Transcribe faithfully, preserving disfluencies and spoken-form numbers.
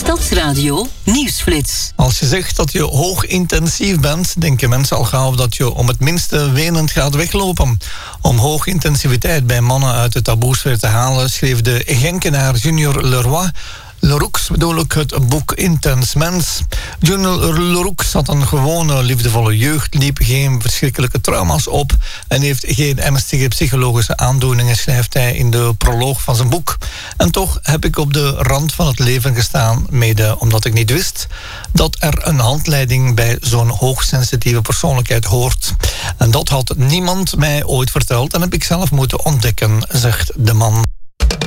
Stadsradio Nieuwsflits. Als je zegt dat je hoogintensief bent, denken mensen al gauw dat je om het minste wenend gaat weglopen. Om hoogintensiviteit bij mannen uit de taboesfeer te halen, schreef de Genkenaar Junior Leroy Leroux bedoel ik het boek Intens Mens. Junior Leroux had een gewone, liefdevolle jeugd, liep geen verschrikkelijke trauma's op en heeft geen ernstige psychologische aandoeningen, schrijft hij in de proloog van zijn boek. En toch heb ik op de rand van het leven gestaan, mede omdat ik niet wist dat er een handleiding bij zo'n hoogsensitieve persoonlijkheid hoort. En dat had niemand mij ooit verteld en heb ik zelf moeten ontdekken, zegt de man.